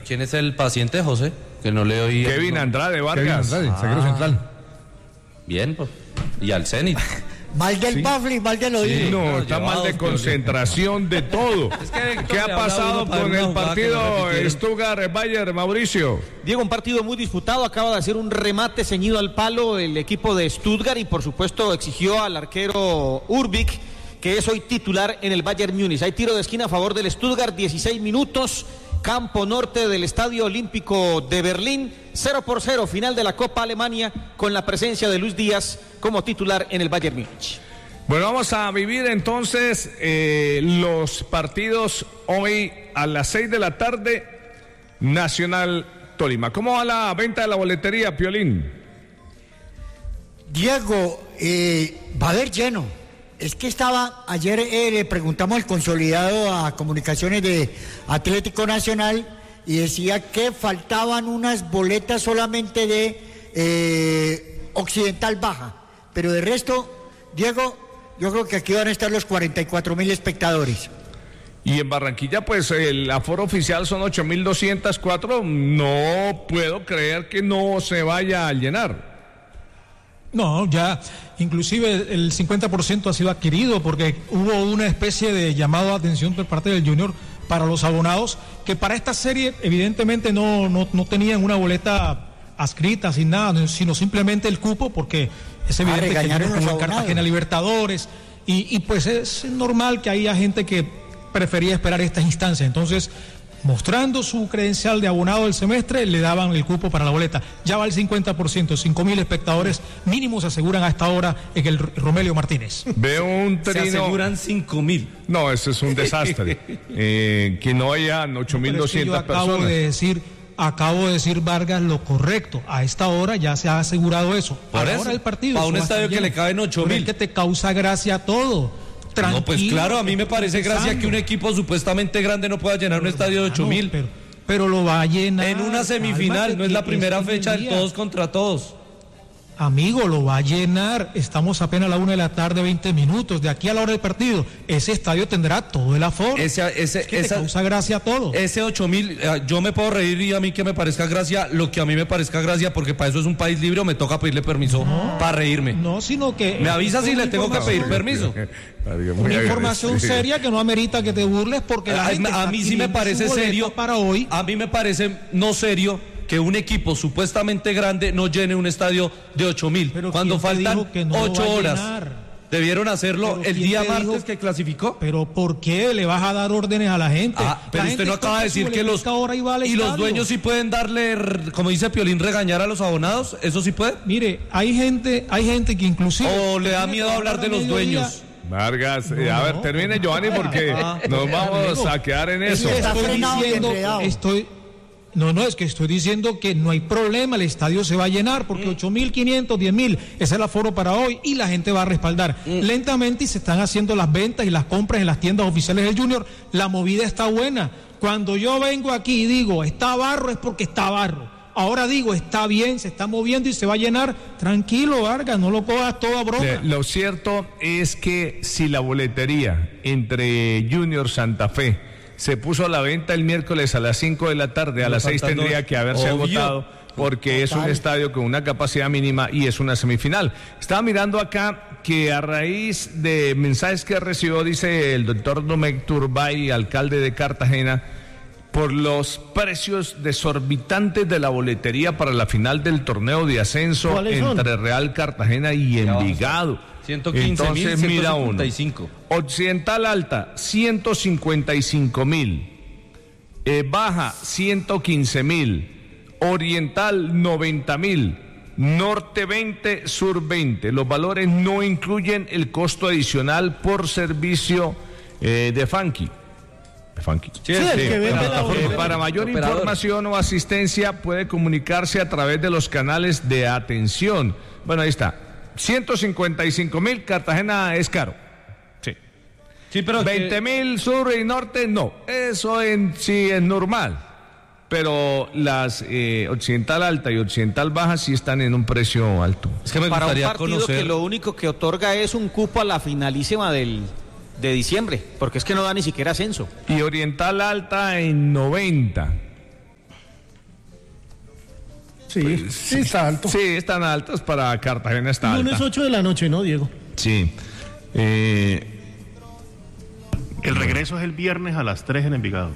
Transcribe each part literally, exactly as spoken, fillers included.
¿Quién es el paciente, José? Que no le oí. Kevin no. Andrade Vargas. Kevin Andrade, Ah. zaguero central. Bien, pues. Y al Zenit. Mal del Sí. bafle, mal del oído. Sí. No, no, está llevados, mal de pero- concentración de todo. Es que, Héctor, ¿Qué ha le habla pasado uno para con una el jugada que no partido repitieron. Stuttgart-Bayern, Mauricio? Diego, un partido muy disputado, acaba de hacer un remate ceñido al palo el equipo de Stuttgart y por supuesto exigió al arquero Urbik, que es hoy titular en el Bayern Múnich. Hay tiro de esquina a favor del Stuttgart, dieciséis minutos, campo norte del Estadio Olímpico de Berlín, cero por cero, final de la Copa Alemania con la presencia de Luis Díaz como titular en el Bayern Múnich. Bueno, vamos a vivir entonces eh, los partidos hoy a las seis de la tarde, Nacional Tolima. ¿Cómo va la venta de la boletería, Piolín? Diego, eh, va a haber lleno. Es que estaba, ayer eh, le preguntamos al consolidado a Comunicaciones de Atlético Nacional y decía que faltaban unas boletas solamente de eh, Occidental Baja, pero de resto, Diego, yo creo que aquí van a estar los cuarenta y cuatro mil espectadores. Y en Barranquilla, pues el aforo oficial son ocho mil doscientos cuatro. No puedo creer que no se vaya a llenar. No, ya inclusive el cincuenta por ciento ha sido adquirido porque hubo una especie de llamado de atención por parte del Junior para los abonados que para esta serie evidentemente no, no, no tenían una boleta adscrita sin nada, sino simplemente el cupo porque es evidente que regañaron Junior los jugó en abonados. Cartagena Libertadores y, y pues es normal que haya gente que prefería esperar estas instancias. Entonces, mostrando su credencial de abonado del semestre, le daban el cupo para la boleta. Ya va el cincuenta por ciento, cinco mil espectadores mínimos se aseguran a esta hora en el Romelio Martínez. Veo un Se trino. aseguran cinco mil. No, eso es un desastre. eh, que no hayan ocho mil Pero es que yo doscientas acabo personas. de decir, acabo de decir, Vargas, lo correcto. A esta hora ya se ha asegurado eso. Por a la eso, hora del partido. para un eso va a estar estadio que lleno. le caben ocho Pero mil. es que te causa gracia todo. Tranquilo, No, pues claro, a mí me parece gracia que un equipo supuestamente grande no pueda llenar un estadio de ocho mil. Pero, pero lo va a llenar. En una semifinal, Cálmate, no es la que primera este es el fecha del día. todos contra todos. Amigo, lo va a llenar. Estamos apenas a la una de la tarde, veinte minutos. De aquí a la hora del partido, ese estadio tendrá todo el aforo. Ese, ese, Es que te esa- causa gracia todo. Ese ocho mil, eh, yo me puedo reír y a mí que me parezca gracia, lo que a mí me parezca gracia, porque para eso es un país libre o me toca pedirle permiso para reírme. No, sino que. Me avisa si es le una tengo que pedir información- permiso. Una información seria que no amerita que te burles porque la A, gente a está mí sí me adquiriendo parece su boleto serio. para hoy. A mí me parece no serio que un equipo supuestamente grande no llene un estadio de ocho mil. Pero Cuando ¿quién te faltan dijo que no lo ocho va a horas. llenar? Debieron hacerlo Pero el ¿quién día te martes dijo? que clasificó. Pero ¿por qué le vas a dar órdenes a la gente? Ah, pero La usted gente no acaba de compra su decir que los boletica ahora y va al y los estadio. dueños sí pueden darle, r- como dice Piolín, regañar a los abonados. ¿Eso sí puede? Mire, hay gente, hay gente que inclusive. ¿O le da miedo hablar de los dueños? Vargas, eh, No, a ver, no. termine Giovanni porque Ah. nos vamos Amigo, a quedar en eso. Está Estoy frenado y diciendo, enredado. estoy, no, no, es que estoy diciendo que no hay problema, el estadio se va a llenar porque ocho mil quinientos, diez mil es el aforo para hoy y la gente va a respaldar. Lentamente y se están haciendo las ventas y las compras en las tiendas oficiales del Junior. La movida está buena. Cuando yo vengo aquí y digo está barro es porque está barro. Ahora digo está bien, se está moviendo y se va a llenar. Tranquilo, Vargas, no lo cojas todo a broma. Eh, Lo cierto es que si la boletería entre Junior Santa Fe se puso a la venta el miércoles a las cinco de la tarde, a No, las seis faltando- tendría que haberse Obvio. agotado porque es un Total. estadio con una capacidad mínima y es una semifinal. Estaba mirando acá que a raíz de mensajes que recibió, dice el doctor Domecq Turbay, alcalde de Cartagena, por los precios desorbitantes de la boletería para la final del torneo de ascenso ¿Cuáles son? entre Real Cartagena y Envigado. ciento quince mil, Entonces, mira uno. ciento cincuenta y cinco. Occidental alta, ciento cincuenta y cinco mil. Eh, baja, ciento quince mil. Oriental, noventa mil. Norte veinte, sur veinte. Los valores no incluyen el costo adicional por servicio eh, de Funky. De Funky. Sí, el que vende la Eh, boleta. para mayor Operador. información o asistencia puede comunicarse a través de los canales de atención. Bueno, ahí está. ciento cincuenta y cinco mil, Cartagena es caro. Sí. Sí, pero que- veinte mil sur y norte, no. Eso en sí es normal. Pero las eh, Occidental Alta y Occidental Baja sí están en un precio alto. es que me Para un gustaría partido conocer. que lo único que otorga es un cupo a la finalísima del, de diciembre, porque es que no da ni siquiera ascenso. Y Oriental Alta en noventa. Sí, pues, sí, está alto. Sí, están altos para Cartagena, está alta. Lunes ocho de la noche, ¿no, Diego? Sí. Eh... El regreso es el viernes a las tres en Envigado.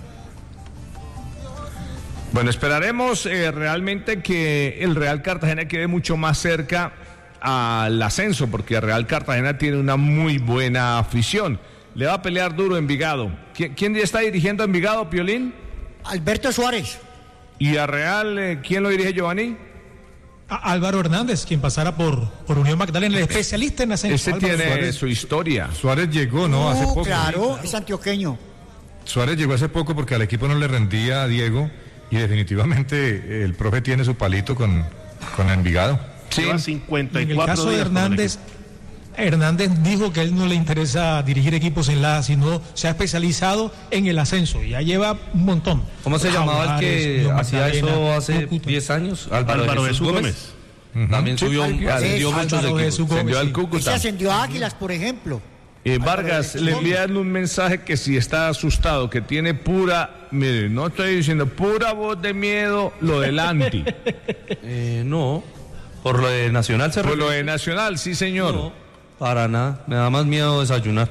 Bueno, esperaremos eh, realmente que el Real Cartagena quede mucho más cerca al ascenso, porque el Real Cartagena tiene una muy buena afición. Le va a pelear duro Envigado. ¿Quién, quién está dirigiendo a Envigado, Piolín? Alberto Suárez. ¿Y a Real eh, quién lo dirige, Giovanni? A Álvaro Hernández, quien pasara por, por Unión Magdalena, el especialista en ascenso. Ese Álvaro tiene Suárez. su historia. Suárez llegó, ¿no? Hace poco. Claro, es antioqueño. Suárez llegó hace poco porque al equipo no le rendía a Diego y definitivamente el profe tiene su palito con, con Envigado. Sí. Lleva cincuenta y cuatro En el caso de días con el Hernández, Hernández dijo que a él no le interesa dirigir equipos en la A, sino se ha especializado en el ascenso. Ya lleva un montón. ¿Cómo se llamaba el que hacía eso hace diez años? Álvaro, Álvaro Jesús Gómez. Gómez. Uh-huh. También sí, subió, sí, ascendió muchos Álvaro equipos. Jesús Gómez, Ascendió al sí. Cúcuta. Se ascendió a Águilas, por ejemplo. Eh, Vargas, le envían un mensaje que si está asustado, que tiene pura, mire, no estoy diciendo pura voz de miedo, lo del anti. eh, no, por lo de Nacional se Por refiere. lo de Nacional, sí señor. No, para nada, me da más miedo desayunar.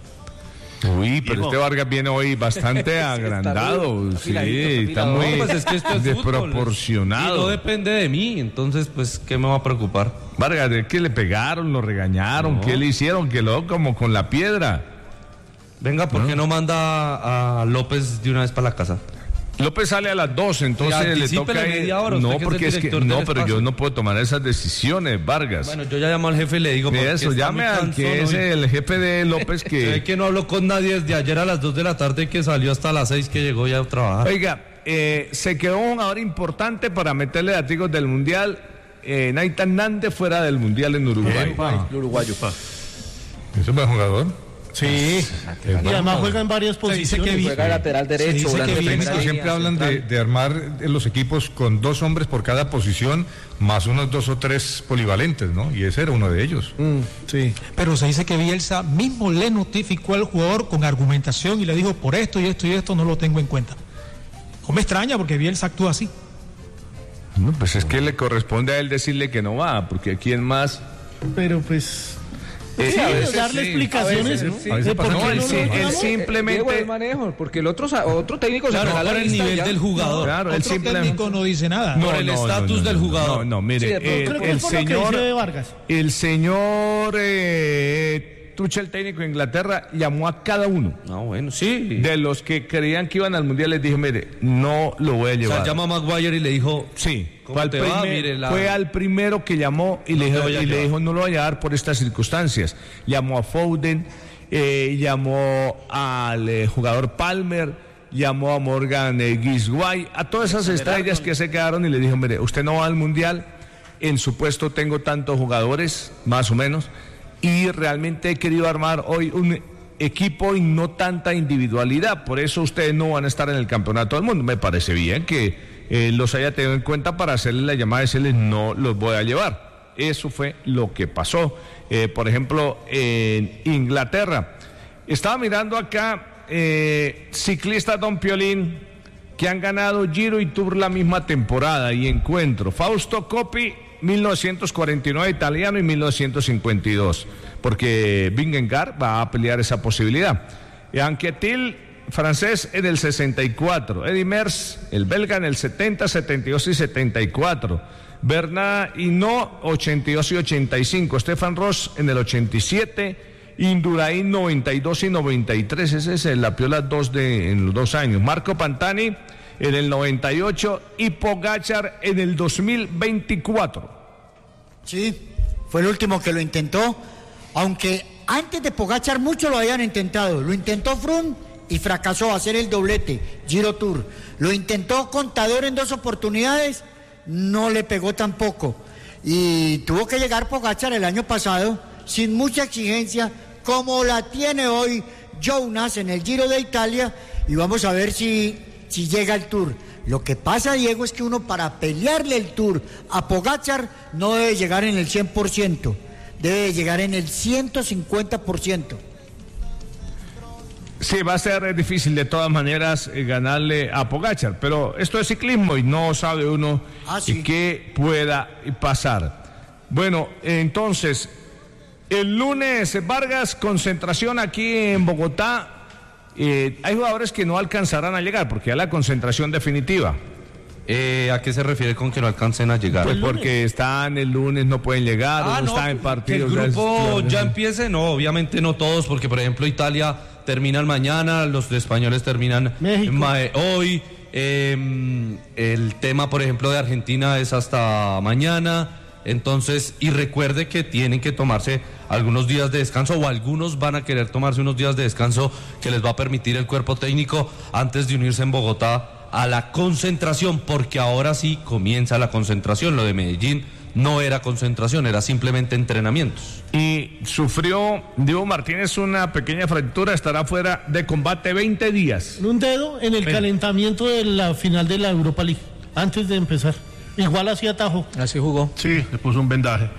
Uy, pero Diego. este Vargas viene hoy bastante agrandado, sí, está No, muy pues es que esto es desproporcionado. fútbol, y no depende de mí, entonces pues ¿qué me va a preocupar? Vargas, ¿de qué le pegaron, lo regañaron, No. qué le hicieron? Quedó como con la piedra. Venga, ¿por qué no manda a López de una vez para la casa? López sale a las dos, entonces Sí, le anticípele toca ir- media hora, usted No, que es porque el es que director no, del pero espacio. yo no puedo tomar esas decisiones, Vargas. Bueno, yo ya llamo al jefe y le digo Mira porque eso, está llame muy al cansón que es hoy. el jefe de López Se ve que... que no habló con nadie desde ayer a las dos de la tarde que salió hasta las seis que llegó ya a trabajar. Oiga, eh, se quedó un jugador importante para meterle latigos del Mundial, eh, Nathan Nández fuera del Mundial en Uruguay. El uruguayo. Es un buen jugador. Sí. Es Y bueno. además juega en varias Se dice que posiciones. vi- Juega lateral se derecho, dice volante que Los viene- técnicos línea siempre hablan de, central. de armar los equipos con dos hombres por cada posición, más unos dos o tres polivalentes, ¿no? Y ese era uno de ellos. Sí. Pero se dice que Bielsa mismo le notificó al jugador con argumentación y le dijo por esto y esto y esto no lo tengo en cuenta. No me extraña porque Bielsa actúa así. No, pues es que le corresponde a él decirle que no va, porque a quién más... Pero pues. Eh, Sí, a veces darle sí. explicaciones, a ¿no? veces sí. A veces De por pasa qué No, él, no sí, lo él ganamos. simplemente... Diego, el manejo, porque el otro, sa- otro técnico se Claro, regala por la el lista nivel ya. del jugador. Claro, él Otro simplemente... técnico no dice nada. No, por el estatus del jugador. No, no, mire, Sí, de pronto eh, Creo que el es por lo que señor... dice Vargas. El señor eh, Tuchel, técnico de Inglaterra, llamó a cada uno No, bueno, sí. de los que creían que iban al Mundial. Les dijo, mire, no lo voy a O llevar. sea, llama a Maguire y le dijo, Sí, ¿Cómo fue al, te va? primer- Mire, la- fue al primero que llamó y, No le, te dijo, voy a y le llevar. dijo, no lo voy a llevar por estas circunstancias. Llamó a Foden, eh, llamó al eh, jugador Palmer, llamó a Morgan eh, Gisguay, a todas esas estrellas que se quedaron y le dijo, mire, usted no va al Mundial, en su puesto tengo tantos jugadores, más o menos, y realmente he querido armar hoy un equipo y no tanta individualidad, por eso ustedes no van a estar en el campeonato del mundo. Me parece bien que eh, los haya tenido en cuenta para hacerles la llamada y decirles no los voy a llevar. Eso fue lo que pasó. Eh, por ejemplo, en Inglaterra. Estaba mirando acá eh, ciclistas Don Piolín que han ganado Giro y Tour la misma temporada y encuentro. Fausto Coppi, mil novecientos cuarenta y nueve italiano y mil novecientos cincuenta y dos, porque Vingegaard va a pelear esa posibilidad. Y Anquetil, francés, en el sesenta y cuatro. Eddy Merckx, el belga, en el setenta, setenta y dos y setenta y cuatro. Bernard Hinault, ochenta y dos y ochenta y cinco. Stefan Ross en el ochenta y siete. Indurain, noventa y dos y noventa y tres. Ese es el, la piola dos de, en los dos años. Marco Pantani en el noventa y ocho y Pogacar en el dos mil veinticuatro. Sí, fue el último que lo intentó, aunque antes de Pogacar muchos lo habían intentado. Lo intentó Froome y fracasó, hacer el doblete, Giro Tour. Lo intentó Contador en dos oportunidades, no le pegó tampoco. Y tuvo que llegar Pogacar el año pasado, sin mucha exigencia, como la tiene hoy Jonas en el Giro de Italia, y vamos a ver si, si llega al Tour. Lo que pasa, Diego, es que uno para pelearle el Tour a Pogacar no debe llegar en el cien por ciento, debe llegar en el ciento cincuenta por ciento. Sí, va a ser difícil de todas maneras eh, ganarle a Pogačar, pero esto es ciclismo y no sabe uno Ah, sí. qué pueda pasar. Bueno, entonces, el lunes, Vargas, concentración aquí en Bogotá. Eh, hay jugadores que no alcanzarán a llegar porque ya la concentración definitiva. Eh, ¿A qué se refiere con que no alcancen a llegar? Pues porque están el lunes, no pueden llegar, Ah, o no no, están en que partidos. el grupo ya- ya empiece, no, obviamente no todos, porque por ejemplo Italia terminan mañana, los españoles terminan México. ma- hoy, eh, el tema por ejemplo de Argentina es hasta mañana, entonces, y recuerde que tienen que tomarse algunos días de descanso, o algunos van a querer tomarse unos días de descanso que les va a permitir el cuerpo técnico antes de unirse en Bogotá a la concentración, porque ahora sí comienza la concentración. Lo de Medellín no era concentración, era simplemente entrenamientos. Y sufrió Diego Martínez una pequeña fractura, estará fuera de combate veinte días. Un dedo en el calentamiento de la final de la Europa League, antes de empezar. Igual hacía atajo. Así jugó. Sí, le puso un vendaje.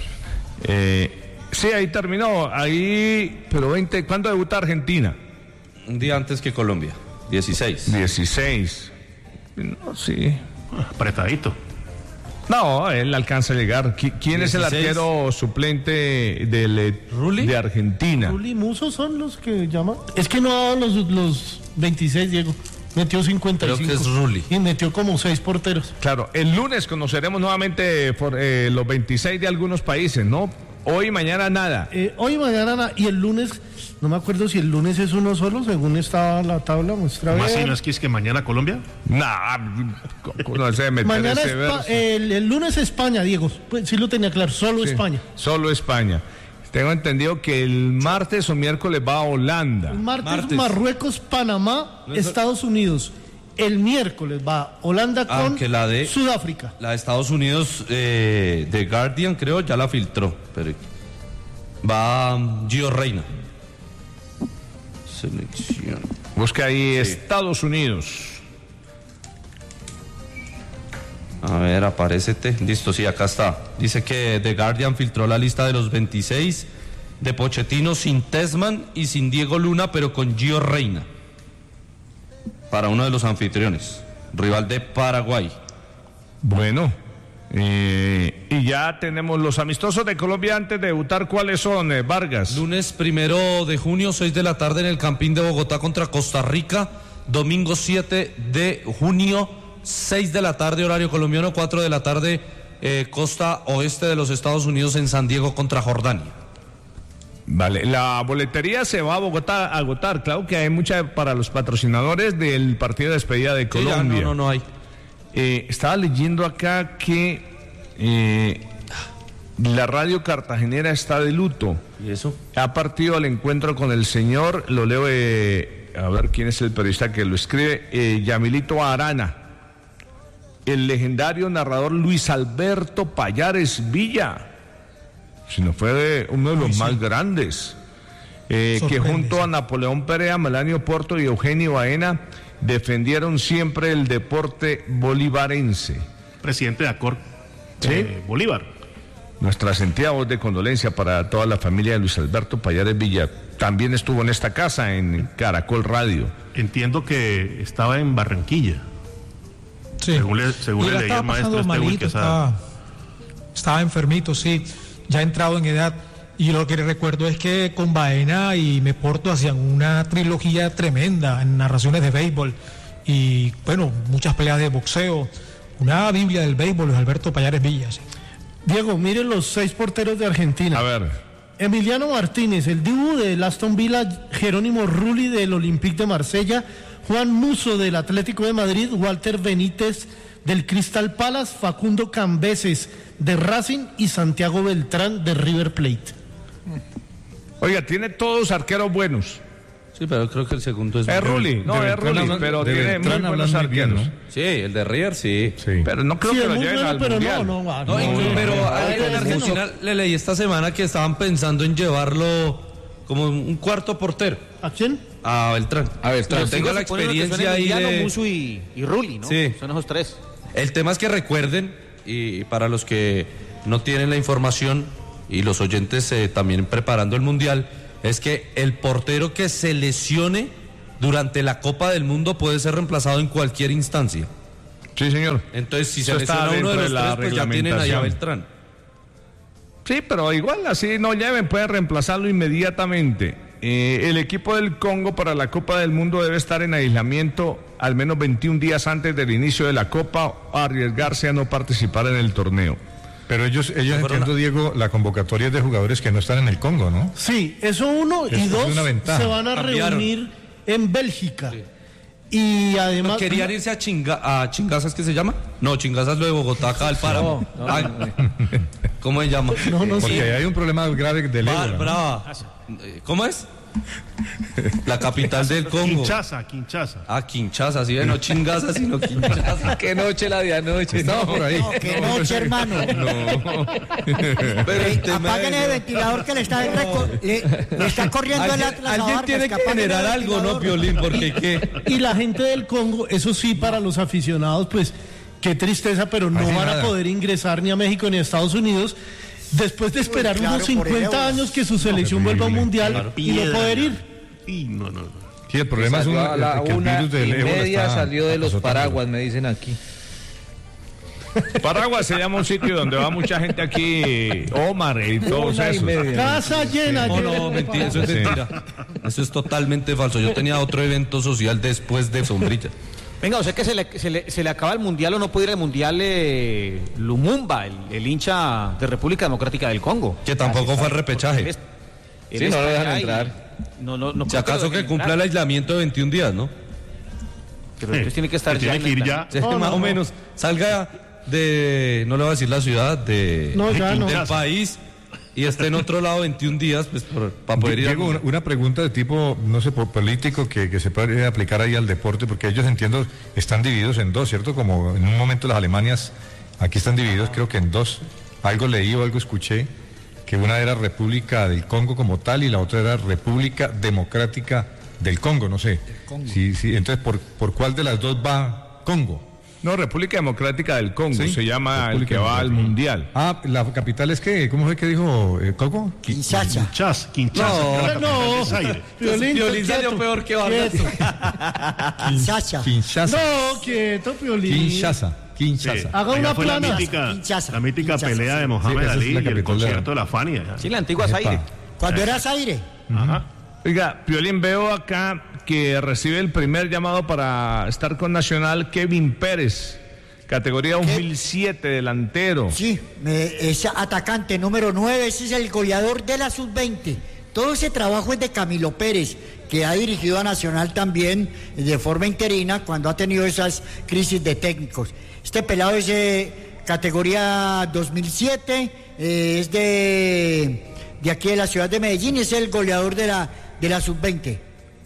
Eh, sí, ahí terminó, ahí, pero veinte, ¿cuándo debuta Argentina? Un día antes que Colombia, dieciséis. dieciséis. No, sí. Apretadito. No, él alcanza a llegar. ¿Qui- ¿Quién es el dieciséis. arquero suplente del, eh, ¿Rulli? de Argentina? Rulli y Musso son los que llaman. Es que no ha dado los, los veintiséis, Diego. Metió cincuenta y cinco. Creo que es Rulli. Y metió como seis porteros. Claro, el lunes conoceremos nuevamente por, eh, los veintiséis de algunos países, ¿no? Hoy y mañana nada. Eh, hoy, mañana na- y el lunes, no me acuerdo si el lunes es uno solo, según estaba la tabla, muestra Más si ver. no es que es que mañana Colombia. Nah, no sé, meter Mañana ese Espa- verso. el, el lunes España, Diego. Pues sí lo tenía claro, solo Sí, España. Solo España. Tengo entendido que el martes o miércoles va a Holanda. El martes, Martes. Marruecos, Panamá, No es- Estados Unidos. El miércoles va Holanda con Aunque la de- Sudáfrica. La de Estados Unidos, eh, The Guardian, creo, ya la filtró. Pero va um, Gio Reina. Selección. Busca ahí Estados Unidos. A ver, aparécete. Listo, sí, acá está. Dice que The Guardian filtró la lista de los veintiséis de Pochettino sin Tessman y sin Diego Luna, pero con Gio Reina. Para uno de los anfitriones, rival de Paraguay. Bueno, eh, y ya tenemos los amistosos de Colombia antes de debutar. ¿Cuáles son, eh, Vargas? Lunes primero de junio, seis de la tarde en el Campín de Bogotá contra Costa Rica. Domingo siete de junio, seis de la tarde, horario colombiano, cuatro de la tarde, eh, costa oeste de los Estados Unidos en San Diego contra Jordania. Vale, la boletería se va a Bogotá a agotar. Claro que hay mucha para los patrocinadores del partido de despedida de Sí, ya, Colombia. no, no, no hay. Eh, estaba leyendo acá que eh, la radio cartagenera está de luto. ¿Y eso? Ha partido al encuentro con el señor, lo leo, eh, a ver quién es el periodista que lo escribe, eh, Yamilito Arana, el legendario narrador Luis Alberto Payares Villa, si no fue de uno de los Uy, sí. más grandes, eh, que Sorprende, junto sí. a Napoleón Perea, Melanio Porto y Eugenio Baena defendieron siempre el deporte bolivarense. Presidente de Acor ¿Sí? eh, Bolívar. Nuestra sentida voz de condolencia para toda la familia de Luis Alberto Payares Villa. También estuvo en esta casa, en Caracol Radio. Entiendo que estaba en Barranquilla. Sí. Según le, según Y le la leí estaba al maestro pasando este malito, Wilquesada. estaba, estaba enfermito, sí, ya ha entrado en edad. Y lo que recuerdo es que con Baena y Meporto hacían una trilogía tremenda en narraciones de béisbol y, bueno, muchas peleas de boxeo. Una biblia del béisbol, Luis Alberto Payares Villa. Sí. Diego, miren los seis porteros de Argentina. A ver, Emiliano Martínez, el Dibu del Aston Villa, Jerónimo Rulli del Olympique de Marsella, Juan Musso del Atlético de Madrid, Walter Benítez del Crystal Palace, Facundo Cambeses de Racing y Santiago Beltrán de River Plate. oiga, tiene todos arqueros buenos. Sí, pero creo que el segundo es... Es Rulli, no, de es Beltrán Rulli, hablan- pero de tiene muy Beltrán buenos hablan muy bien, arqueros. ¿no? Sí, el de River, sí. Sí. Pero no creo Sí, que es lo muy lleven bueno, al pero Mundial. no, no, No, incluso- no, pero no, a- no, en no, Argentina le leí esta semana que estaban pensando en llevarlo como un cuarto portero ¿A quién? a Beltrán. A Beltrán. Que tenga la experiencia ahí de... Musso y, y Rulli, ¿no? Sí. Son esos tres. El tema es que recuerden, y para los que no tienen la información y los oyentes eh, también preparando el Mundial, es que el portero que se lesione durante la Copa del Mundo puede ser reemplazado en cualquier instancia. Sí, señor. Entonces, si Eso se lesiona está uno de dentro los de la tres, pues ya tienen ahí a reglamentación. Beltrán. Sí, pero igual así no lleven, pueden reemplazarlo inmediatamente. Eh, el equipo del Congo para la Copa del Mundo debe estar en aislamiento al menos veintiún días antes del inicio de la Copa o arriesgarse a no participar en el torneo. Pero ellos, ellos entiendo, Diego, la convocatoria es de jugadores que no están en el Congo, ¿no? Sí, eso uno, Eso y es dos, una ventaja. se van a Cambiaron. reunir en Bélgica. Y además... ¿No querían irse a, chinga, a Chingazas, ¿qué se llama? No, Chingazas lo de Bogotá, acá al páramo. No, no, Ay, no, no. ¿Cómo se llama? No, no Porque sé. hay un problema grave del Bar- ébola. Brava. ¿Cómo es? La capital del Congo. Kinshasa, Kinshasa. Ah, Kinshasa, sí, no Chingazas, sino Kinshasa. Qué noche la de anoche. Estaba por ahí. No, qué noche, hermano. Pero Eh, este apaguen medio. el ventilador que le está, reco- le, le está corriendo el Alguien, Atlas a alguien Vargas, tiene que apaguen el generar algo, ¿no, ventilador. Piolín? Porque qué. Y la gente del Congo, eso sí, para los aficionados, pues qué tristeza, pero no Así van nada. a poder ingresar ni a México ni a Estados Unidos después de esperar claro, unos por cincuenta euros. años que su selección vuelva a un mundial y no poder ir. Y no, no, no. Sí, el problema es un, Salió a la que el una virus del y ébola media está salió de los azotando. paraguas, me dicen aquí. Paraguas se llama un sitio donde va mucha gente aquí, Omar y todos Una y esos. media. Casa llena. No, llena. no, mentira, eso es Sí. mentira. Eso es totalmente falso. Yo tenía otro evento social después de Sombrilla. Venga, o sea que se le, se le, se le acaba el mundial o no puede ir al mundial eh, Lumumba, el, el hincha de República Democrática del Congo. Que tampoco fue el Él repechaje. es- él Sí, no está lo dejan allá y- entrar. No, no, no. Si creo que lo acaso dejen que cumpla el entrar, aislamiento de veintiún días, ¿no? pero entonces tiene que estar Que ya tiene en que ir el- ya. Sí, No, más no, o no. menos. Salga de, no le voy a decir la ciudad, de, No, ya no. del país y esté en otro lado veintiún días, pues por- para poder ir a... Diego, una, una pregunta de tipo, no sé, por político que, que se puede aplicar ahí al deporte, porque ellos, entiendo, están divididos en dos, ¿cierto? Como en un momento las Alemanias, aquí están divididos creo que en dos. Algo leí o algo escuché, que una era República del Congo como tal y la otra era República Democrática del Congo, no sé. Sí, sí, entonces, ¿por, por cuál de las dos va Congo? No, República Democrática del Congo, Sí, se llama el República que va al Democrática. mundial. Ah, la capital es que, ¿cómo fue que dijo eh, Coco? Kinshasa. Kinshasa, Kinshasa. No, que es la capital no. de Zaire. Violín, Violín salió quieto, peor que Vargas. quieto. Kinshasa. Kinshasa. No, quieto, Piolín. Kinshasa. Kinshasa. Sí. Haga Allá una fue la plana. mítica, Kinshasa, la mítica Kinshasa, pelea de Sí, Mohamed esa es Ali la y el capital de la- concierto de la Fania. Sí, la antigua Zaire. Epa. Cuando era Zaire. Ajá. Oiga, Piolín, veo acá que recibe el primer llamado para estar con Nacional Kevin Pérez, categoría dos mil siete, delantero. Sí, me- es atacante número nueve, ese es el goleador de la sub veinte. Todo ese trabajo es de Camilo Pérez, que ha dirigido a Nacional también de forma interina cuando ha tenido esas crisis de técnicos. Este pelado es de categoría dos mil siete, eh, es de, de aquí de la ciudad de Medellín, es el goleador de la, de la sub veinte.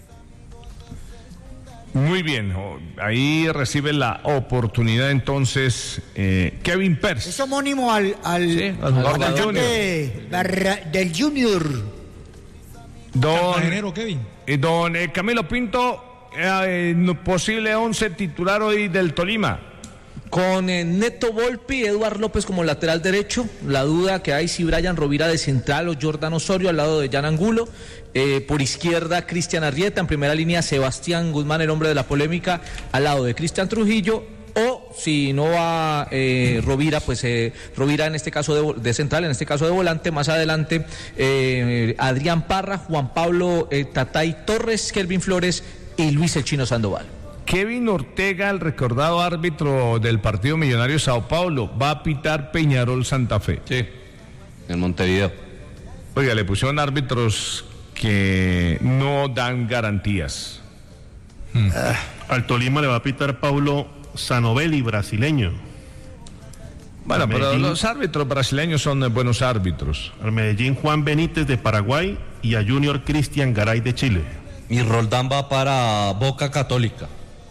Muy bien, o- ahí recibe la oportunidad entonces eh, Kevin Pérez. Es homónimo al, al, Sí, al jugador del atacante Barra- del Junior. Don, Cartagenero, Kevin. eh, don eh, Camilo Pinto, eh, no- posible once titular hoy del Tolima. Con eh, Neto Volpi, Eduard López como lateral derecho, la duda que hay si Brian Rovira de central o Jordan Osorio al lado de Jan Angulo, eh, por izquierda Cristian Arrieta, en primera línea Sebastián Guzmán, el hombre de la polémica, al lado de Cristian Trujillo, o si no va eh, Rovira, pues eh, Rovira en este caso de, vo- de central, en este caso de volante, más adelante eh, Adrián Parra, Juan Pablo eh, Tatay Torres, Kelvin Flores y Luis El Chino Sandoval. Kevin Ortega, el recordado árbitro del partido Millonario Sao Paulo, va a pitar Peñarol Santa Fe. Sí, en Montevideo. Oiga, le pusieron árbitros que no dan garantías. Al Tolima le va a pitar Paulo Sanovelli, brasileño. Bueno, Al pero Medellín. los árbitros brasileños son eh, buenos árbitros. Al Medellín Juan Benítez de Paraguay y a Junior Cristian Garay de Chile. Y Roldán va para Boca Católica.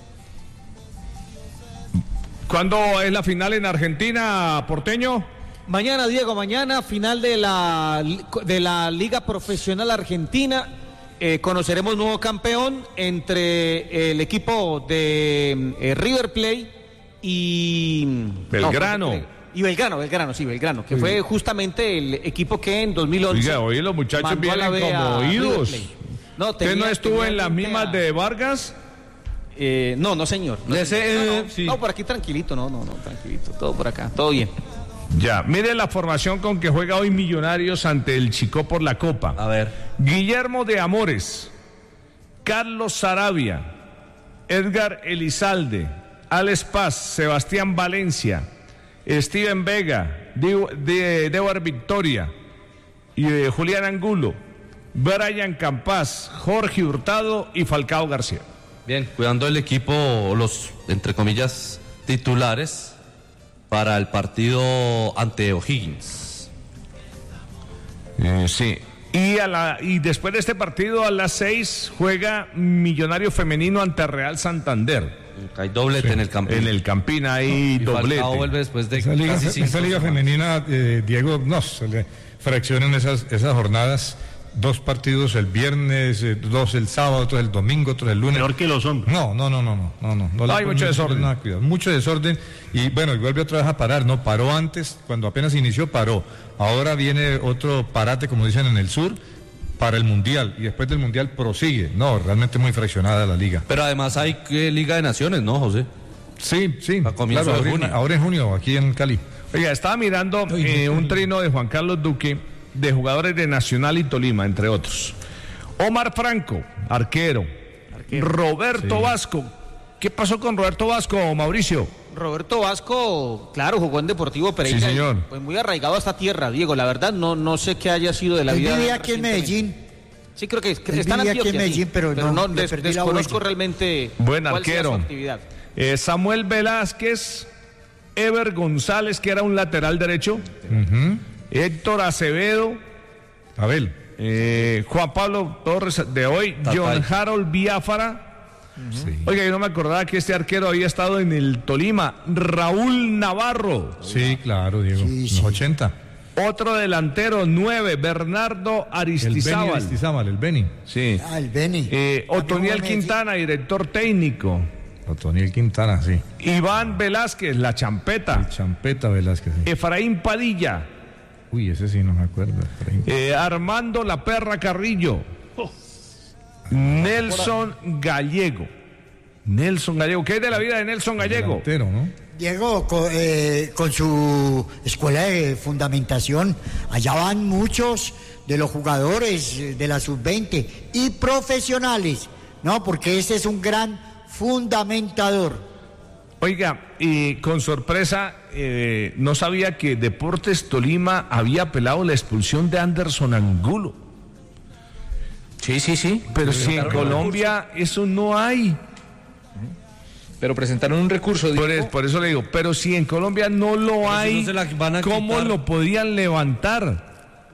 ¿Cuándo es la final en Argentina, Porteño? Mañana, Diego, mañana, final de la, de la Liga Profesional Argentina. Eh, conoceremos nuevo campeón entre el equipo de eh, River Plate y... Belgrano. No, Y Belgrano, Belgrano, sí, Belgrano, que sí. Fue justamente el equipo que en dos mil once... Oiga, oye, los muchachos vienen como oídos. No, ¿Usted tenía, no estuvo en las a... mismas de Vargas? Eh, no, no, señor. No, Ese, no, no, sí. no, por aquí tranquilito, no, no, no, tranquilito, todo por acá, todo bien. Ya, mire la formación con que juega hoy Millonarios ante el Chicó por la Copa. A ver. Guillermo de Amores, Carlos Sarabia, Edgar Elizalde, Alex Paz, Sebastián Valencia, Steven Vega, Dewar Victoria, y eh, Julián Angulo, Brian Campas, Jorge Hurtado y Falcao García. Bien, cuidando el equipo, los, entre comillas, titulares para el partido ante O'Higgins. Eh, sí. Y, a la, y después de este partido, a las seis, juega Millonario Femenino ante Real Santander. Hay doblete sí. en el Campín. En el Campín hay y doblete. Falcao vuelve después de esa liga, casi cinco esa liga femenina, eh, Diego, no, se le fraccionan esas, esas jornadas. Dos partidos el viernes, eh, dos el sábado, otros el domingo, otros el lunes. Peor que los hombres. No, no, no, no, no, no, no. no no hay mucho desorden. Nada, cuidado, mucho desorden y bueno, y vuelve otra vez a parar, no, paró antes, cuando apenas inició paró. Ahora viene otro parate, como dicen en el sur, para el Mundial y después del Mundial prosigue. No, realmente muy fraccionada la liga. Pero además hay eh, Liga de Naciones, ¿no, José? Sí, sí. A comienzo claro, de ahora, junio. ahora en junio, aquí en Cali. Oiga, estaba mirando eh, un trino de Juan Carlos Duque de jugadores de Nacional y Tolima, entre otros. Omar Franco, arquero. arquero. Roberto sí. Vasco. ¿Qué pasó con Roberto Vasco, Mauricio? Roberto Vasco, claro, jugó en Deportivo Pereira. Sí, señor. Pues muy arraigado a esta tierra, Diego. La verdad, no, no sé qué haya sido de la Él vida. vivía aquí en Medellín. Sí, creo que, que Él está en Antioquia, aquí en Medellín, sí, pero, pero no, no des, desconozco realmente Buen cuál arquero. sea su actividad. Eh, Samuel Velázquez, Ever González, que era un lateral derecho. Uh-huh. Héctor Acevedo. Abel. Eh, Juan Pablo Torres de hoy, Tatay. John Harold Biafara. Uh-huh. Sí. Oiga, yo no me acordaba que este arquero había estado en el Tolima. Raúl Navarro. Sí, claro, Diego. Sí, sí. Los ochenta. Otro delantero, nueve, Bernardo Aristizábal. El Beni Aristizábal, el Beni. Sí. Ah, el Beni. Eh, Otoniel Quintana, director técnico. Otoniel Quintana, sí. Iván Velázquez, la champeta. El Champeta Velázquez. Sí. Efraín Padilla. Uy, ese sí no me acuerdo. Eh, Armando La Perra Carrillo. Oh. Nelson Gallego. Nelson Gallego. ¿Qué hay de la vida de Nelson Gallego? Delantero, ¿no? Diego, con, eh, con su escuela de fundamentación, allá van muchos de los jugadores de la sub veinte y profesionales, ¿no? Porque este es un gran fundamentador. Oiga, y con sorpresa, eh, no sabía que Deportes Tolima había apelado la expulsión de Anderson Angulo. Sí, sí, sí. Pero si en Colombia eso no hay. Pero presentaron un recurso. Por, es, por eso le digo, pero si en Colombia no lo pero hay, si no se la van a ¿cómo quitar? Lo podían levantar?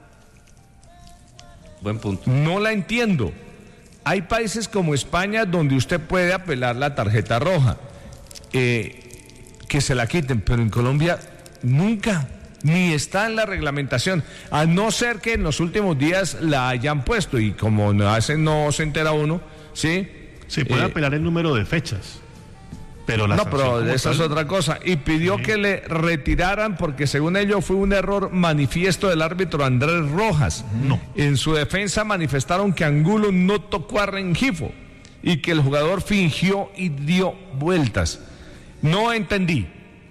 Buen punto. No la entiendo. Hay países como España donde usted puede apelar la tarjeta roja. Eh, que se la quiten, pero en Colombia nunca, ni está en la reglamentación, a no ser que en los últimos días la hayan puesto y como no hacen, no se entera uno, ¿sí? Se puede eh, apelar el número de fechas, pero la no, pero esa tal, es otra cosa, y pidió sí. que le retiraran porque según ello fue un error manifiesto del árbitro Andrés Rojas. No. En su defensa manifestaron que Angulo no tocó a Rengifo y que el jugador fingió y dio vueltas. No entendí.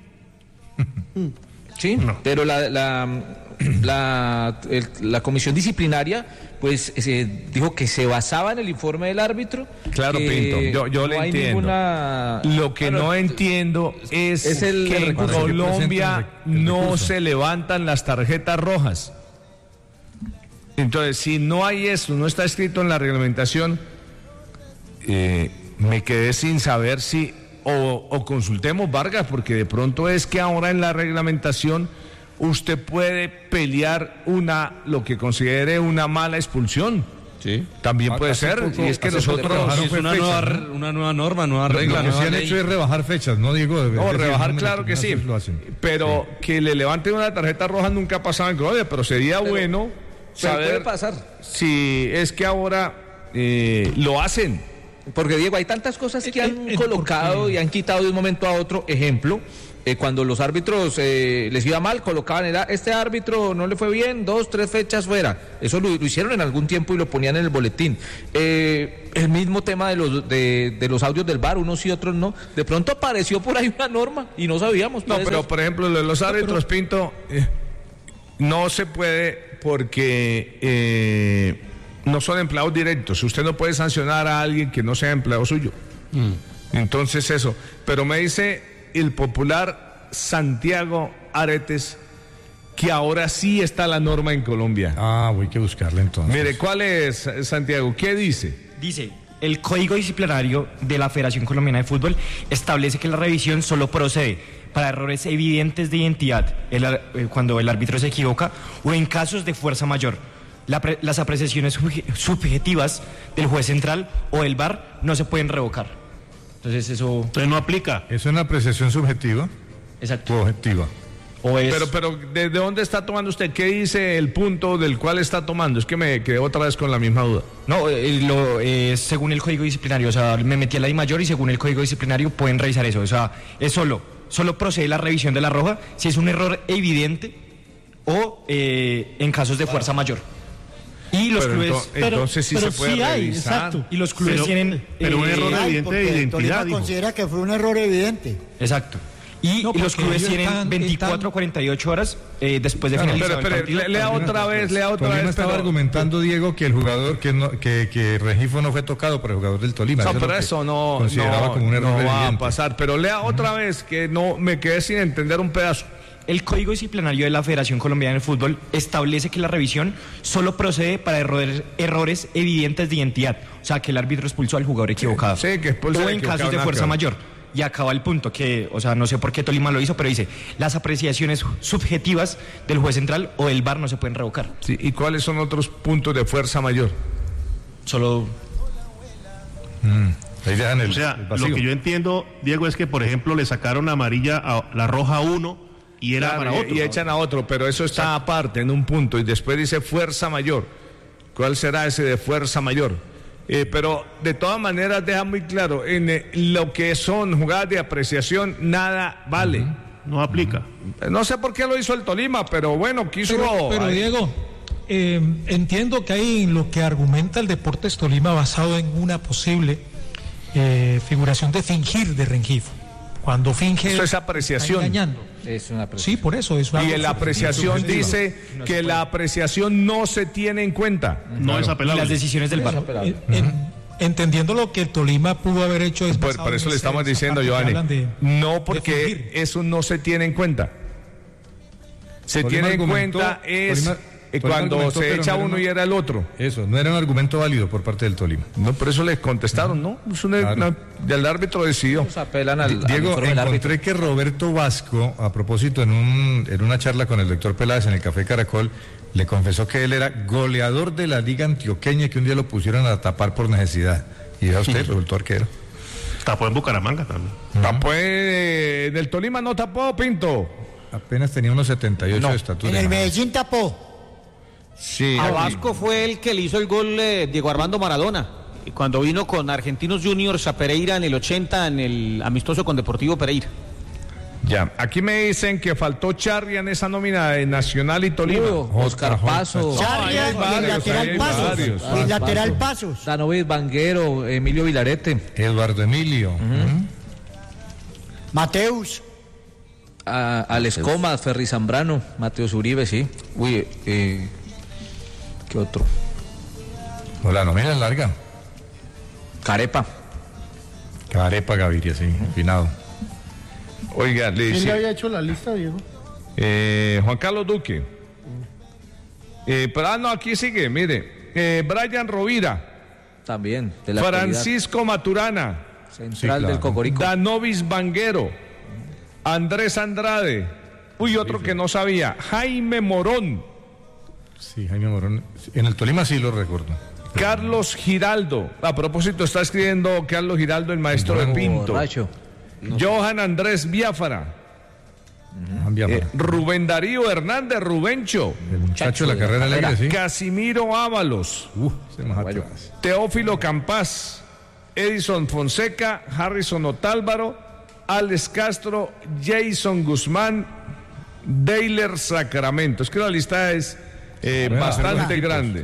Sí, no. Pero la la, la, el, la comisión disciplinaria pues eh, dijo que se basaba en el informe del árbitro. Claro, Pinto, yo, yo no le hay entiendo. Ninguna... Lo que bueno, no entiendo es, es el, que el en Colombia el, el no se levantan las tarjetas rojas. Entonces, si no hay eso, no está escrito en la reglamentación, eh, me quedé sin saber si... O, o consultemos Vargas, porque de pronto es que ahora en la reglamentación usted puede pelear una, lo que considere una mala expulsión. Sí. También puede hace ser, poco, y es que nosotros... Es una, fecha, nueva, ¿no? una nueva norma, nueva regla. Lo que nueva sí han ley. hecho es rebajar fechas, ¿no, Diego? De, No, de rebajar, de claro que sí, lo hacen. pero sí. Que le levanten una tarjeta roja nunca ha pasado en Colombia, pero sería pero, bueno pero saber puede pasar. Si es que ahora eh, lo hacen. Porque, Diego, hay tantas cosas que Eh, han eh, colocado porque... y han quitado de un momento a otro. Ejemplo, Eh, cuando los árbitros eh, les iba mal, colocaban, era, este árbitro no le fue bien, dos, tres fechas fuera. Eso lo, lo hicieron en algún tiempo y lo ponían en el boletín. Eh, el mismo tema de los de, de los audios del V A R, unos y otros no. De pronto apareció por ahí una norma y no sabíamos. No, pero ser. Por ejemplo, los árbitros, Pinto, eh, no se puede porque eh, no son empleados directos. Usted no puede sancionar a alguien que no sea empleado suyo. Mm. Entonces eso. Pero me dice el popular Santiago Aretes que ahora sí está la norma en Colombia. Ah, voy a buscarla entonces. Mire, ¿cuál es, Santiago? ¿Qué dice? Dice, el Código Disciplinario de la Federación Colombiana de Fútbol establece que la revisión solo procede para errores evidentes de identidad, el, eh, cuando el árbitro se equivoca, o en casos de fuerza mayor. La pre, las apreciaciones subjetivas del juez central o del V A R no se pueden revocar. Entonces eso... Entonces no aplica. ¿Es una apreciación subjetiva? Exacto. ¿O objetiva? O es... Pero, pero ¿de, de dónde está tomando usted? ¿Qué dice el punto del cual está tomando? Es que me quedé otra vez con la misma duda. No, eh, lo, eh, según el Código Disciplinario, o sea, me metí a la I mayor y según el Código Disciplinario pueden revisar eso. O sea, es solo, solo procede la revisión de la roja si es un error evidente o eh, en casos de fuerza mayor. Y los pero clubes... Entonces, pero, entonces sí se puede sí hay, revisar. exacto. Y los clubes pero, tienen... Pero un eh, error Ay, evidente de identidad, Tolima dijo. considera que fue un error evidente. Exacto. Y, No, y los porque clubes ellos tienen están- veinticuatro están- a cuarenta y ocho horas eh, después de Claro, finalizar Pero, el pero, partido. le- lea otra vez, lea otra Tolima vez. estaba pero- argumentando, Diego, que el jugador, que no, que, que Regifo no fue tocado por el jugador del Tolima. No, es pero lo que eso no, consideraba no, como un error no va a evidente. pasar. Pero lea otra vez, que no me quedé sin entender un pedazo. El Código Disciplinario de la Federación Colombiana de Fútbol establece que la revisión solo procede para errores, errores evidentes de identidad. O sea, que el árbitro expulsó al jugador equivocado. Sí, que expulsó O al en equivocado, casos de nada fuerza que ver. mayor. Y acaba el punto, que, o sea, no sé por qué Tolima lo hizo, pero dice, las apreciaciones subjetivas del juez central o del V A R no se pueden revocar. Sí, ¿y cuáles son otros puntos de fuerza mayor? Solo... Mm, ahí dejan el, O sea, el vacío. lo que yo entiendo, Diego, es que, por ejemplo, le sacaron amarilla a la roja a uno y era Claro, para y- otro. y echan a otro, pero eso está aparte, en un punto, y después dice fuerza mayor. ¿Cuál será ese de fuerza mayor? Eh, pero de todas maneras deja muy claro, en eh, lo que son jugadas de apreciación, nada vale. Uh-huh. No aplica. Uh-huh. No sé por qué lo hizo el Tolima, pero bueno, quiso... Pero, pero ay, Diego, eh, entiendo que hay lo que argumenta el Deportes Tolima basado en una posible eh, figuración de fingir de Rengifo. Cuando finge... Eso es apreciación. está engañando. Es una apreciación. Sí, por eso. Es y algo en la apreciación subjetivo. dice que la apreciación no se tiene en cuenta. No es Y apelable. las decisiones del V A R. Eh, en- entendiendo lo que el Tolima pudo haber hecho es Por, basado por eso en le ese- estamos esa diciendo, parte que Giovanni, hablan de- no de porque fingir. eso no se tiene en cuenta. Se Tolima tiene en argumentó- cuenta es Tolima- eh, Tolima cuando argumentó, se pero echa no era uno una- y era el otro. Eso, no era un argumento válido por parte del Tolima. No, por eso le contestaron, ¿no? Es una, Claro. una- del árbitro decidió. Nos apelan al, al Diego, informe del árbitro. encontré que Roberto Vasco, a propósito, en, un, en una charla con el doctor Peláez en el Café Caracol, le confesó que él era goleador de la Liga Antioqueña y que un día lo pusieron a tapar por necesidad. Y vea usted, resultó arquero. Tapó en Bucaramanga también. Tapó eh, del Tolima, no tapó, Pinto. Apenas tenía unos setenta y ocho de estatura. En el Ajá. Medellín tapó. Sí. A Vasco fue el que le hizo el gol eh, Diego Armando Maradona. Y cuando vino con Argentinos Juniors a Pereira en el ochenta, en el amistoso con Deportivo Pereira. Ya, aquí me dicen que faltó Charria en esa nómina de Nacional y Tolima. Hugo, Oscar Jota, Paso, Jota. Charria hay y el varios, lateral hay Pasos. varios. Y el lateral Pasos. Danovis Vanguero, Emilio Vilarete, Eduardo Emilio. Ujú. Mateus. a, Alex Comas, Ferry Zambrano, Mateos Uribe, sí. Uy, eh, ¿qué otro? No, la nómina es larga. Carepa. Carepa Gaviria, sí, finado. Oiga, le ¿Quién le dice, había hecho la lista, Diego? eh, Juan Carlos Duque. Eh, pero, ah, no, aquí sigue, mire. Eh, Brian Rovira, También, de la Francisco Maturana, actualidad. Central Sí, claro. del Cocorico. Danovis Vanguero, Andrés Andrade, uy, otro que no sabía, Jaime Morón, Sí, Jaime Morón. En el Tolima sí lo recuerdo. Carlos Giraldo. A propósito, está escribiendo Carlos Giraldo, el maestro de Pinto. Borracho. Johan Andrés Biafara, Juan Biafara. eh, Rubén Darío Hernández Rubencho, el muchacho de la carrera carrera. alegre, sí. Casimiro Ábalos, Uh, ese más Bueno. atrás. Teófilo Campás, Edison Fonseca, Harrison Otálvaro, Alex Castro, Jason Guzmán, Deiler Sacramento. Es que la lista es eh, bueno, bastante grande.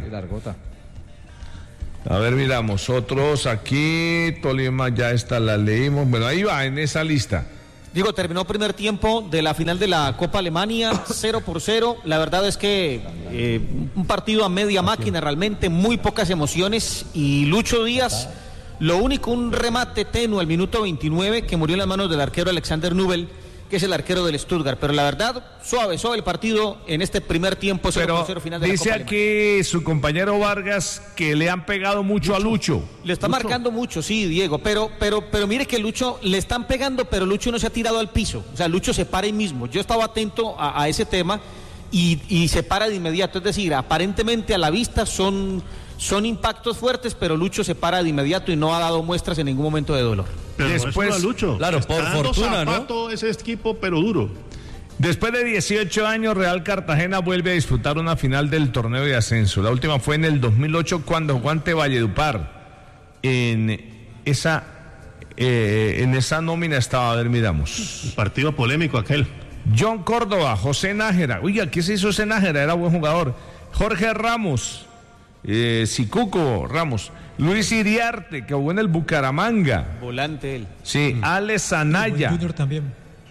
A ver, miramos, otros aquí, Tolima ya está, la leímos. Bueno, ahí va, en esa lista. Digo, terminó primer tiempo de la final de la Copa Alemania, cero por cero. La verdad es que eh, un partido a media máquina, realmente muy pocas emociones. Y Lucho Díaz, lo único, un remate tenue al minuto veintinueve que murió en las manos del arquero Alexander Nubel, que es el arquero del Stuttgart. Pero la verdad, suave, suave el partido en este primer tiempo, cero por cero final de la Copa Alemania. Dice aquí su compañero Vargas que le han pegado mucho, mucho. a Lucho. Le está Lucho. marcando mucho, sí, Diego, pero, pero, pero mire que Lucho le están pegando, pero Lucho no se ha tirado al piso. O sea, Lucho se para ahí mismo. Yo estaba atento a, a ese tema y, y se para de inmediato. Es decir, aparentemente a la vista son, son impactos fuertes, pero Lucho se para de inmediato y no ha dado muestras en ningún momento de dolor. Pero después, no es Lucho. Claro, está por dando fortuna, zapato, ¿no? Ese equipo, pero duro. Después de dieciocho años, Real Cartagena vuelve a disputar una final del torneo de ascenso. La última fue en el dos mil ocho cuando jugó ante Valledupar. En esa, eh, en esa nómina estaba, a ver, miramos. Un partido polémico aquel. John Córdoba, José Nájera. Oiga, ¿qué se hizo José Nájera? Era buen jugador. Jorge Ramos, eh, Sicuco Ramos. Luis Iriarte, que jugó en el Bucaramanga. Volante él. Sí, Alex Anaya. Junior también.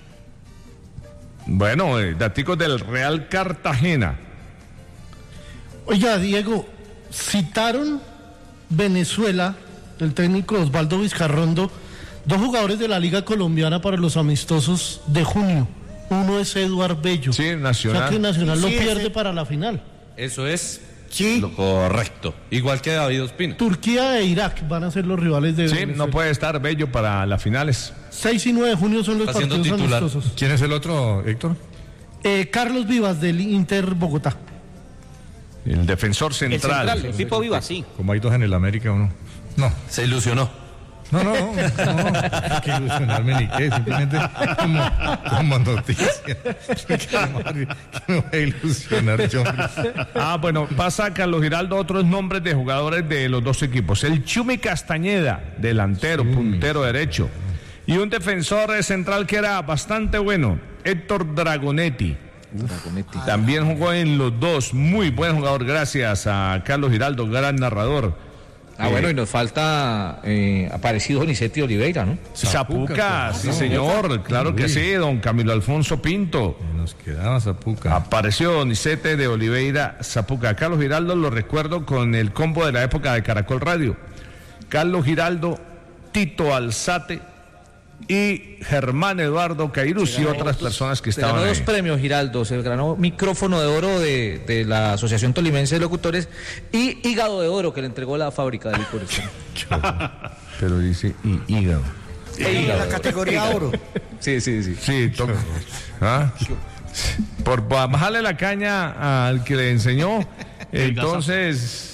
Bueno, eh, daticos del Real Cartagena. Oiga, Diego, citaron Venezuela, el técnico Osvaldo Vizcarrondo, dos jugadores de la Liga Colombiana para los amistosos de junio. Uno es Eduard Bello. Sí, Nacional. O sea que Nacional Sí, lo sí, pierde ese. para la final. Eso es Sí. lo correcto. Igual que David Ospina. Turquía e Irak van a ser los rivales de Sí, Venezuela. no puede estar Bello para las finales. seis y nueve de junio son los Está siendo partidos titular. amistosos. ¿Quién es el otro, Héctor? Eh, Carlos Vivas del Inter Bogotá. El defensor El central. central, el Pipo Viva, sí. Como hay dos en el América, uno. No, Se ilusionó. no, no, no, no, que ilusionarme ni qué, simplemente como, como noticia. Que me voy a ilusionar yo. Ah, bueno, pasa Carlos Giraldo otros nombres de jugadores de los dos equipos. El Chumi Castañeda, delantero, Chumi. puntero derecho. Y un defensor central que era bastante bueno, Héctor Dragonetti. Dragonetti. También jugó en los dos, muy buen jugador, gracias a Carlos Giraldo, gran narrador. Ah, Eh, bueno, y nos falta eh, aparecido Donizetti Oliveira, ¿no? Zapuca, sí no, señor, claro que Uy. sí, don Camilo Alfonso Pinto. Nos quedaba Zapuca. Apareció Donizete de Oliveira Zapuca. Carlos Giraldo lo recuerdo con el combo de la época de Caracol Radio. Carlos Giraldo, Tito Alzate y Germán Eduardo Cairuz y otras personas que Se estaban ganó dos ahí. premios, Giraldo. Se ganó micrófono de oro de, de la Asociación Tolimense de Locutores y hígado de oro que le entregó la fábrica de licores. Pero dice y, hígado. En la categoría oro. Sí, sí, sí. Sí, toca. ¿Ah? Por bajarle la caña al que le enseñó, entonces